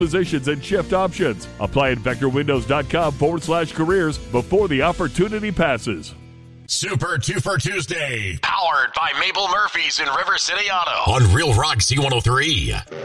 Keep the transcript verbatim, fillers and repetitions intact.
positions and shift options. Apply at vectorwindows.com forward slash careers before the opportunity passes. Super Two for Tuesday, powered by Mabel Murphy's in River City Auto on Real Rock C one oh three.